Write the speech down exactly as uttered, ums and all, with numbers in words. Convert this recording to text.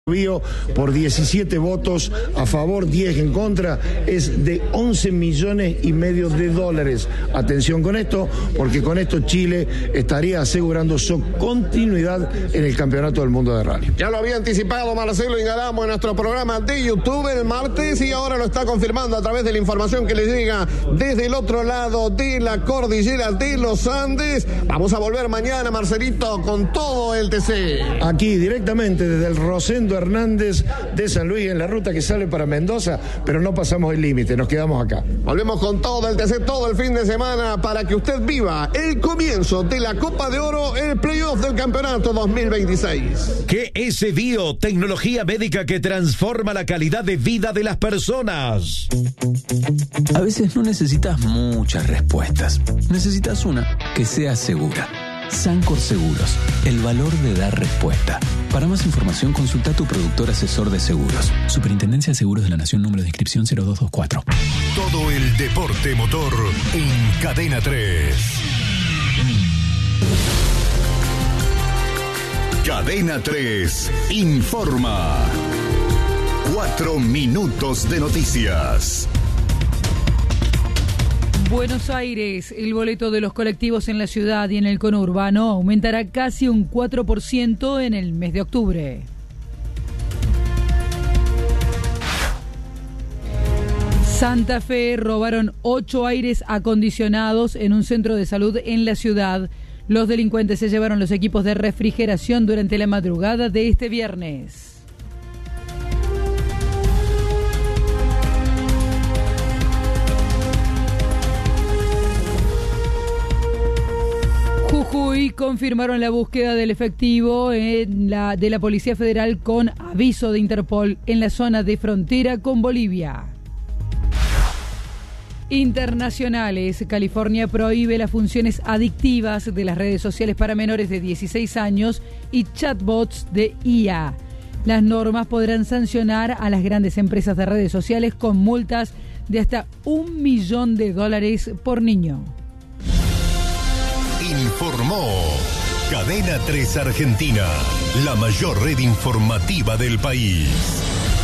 Bio por diecisiete votos a favor, diez en contra, es de once millones y medio de dólares. Atención con esto, porque con esto Chile estaría asegurando su continuidad en el Campeonato del Mundo de Rally. Ya lo había anticipado Marcelo Ingaramo en nuestro programa de YouTube el martes y ahora lo está confirmando a través de la información que le llega desde el otro lado de la cordillera de los Andes. Vamos a volver mañana, Marcelito, con todo el T C. Aquí directamente desde el Rosendo Hernández de San Luis, en la ruta que sale para Mendoza, pero no pasamos el límite, nos quedamos acá. Volvemos con todo el T C todo el fin de semana para que usted viva el comienzo de la Copa de Oro, el playoff del campeonato dos mil veintiséis. G S Bio, tecnología médica que transforma la calidad de vida de las personas. A veces no necesitas muchas respuestas, necesitas una que sea segura. Sancor Seguros, el valor de dar respuesta. Para más información, consulta a tu productor asesor de seguros. Superintendencia de Seguros de la Nación, número de inscripción cero dos dos cuatro. Todo el deporte motor en Cadena tres. Cadena tres informa. Cuatro minutos de noticias. Buenos Aires, el boleto de los colectivos en la ciudad y en el conurbano aumentará casi un cuatro por ciento en el mes de octubre. Santa Fe robaron ocho aires acondicionados en un centro de salud en la ciudad. Los delincuentes se llevaron los equipos de refrigeración durante la madrugada de este viernes. Jujuy confirmaron la búsqueda del efectivo en la, de la Policía Federal con aviso de Interpol en la zona de frontera con Bolivia. Internacionales, California prohíbe las funciones adictivas de las redes sociales para menores de dieciséis años y chatbots de I A. Las normas podrán sancionar a las grandes empresas de redes sociales con multas de hasta un millón de dólares por niño. Informó Cadena tres Argentina, la mayor red informativa del país.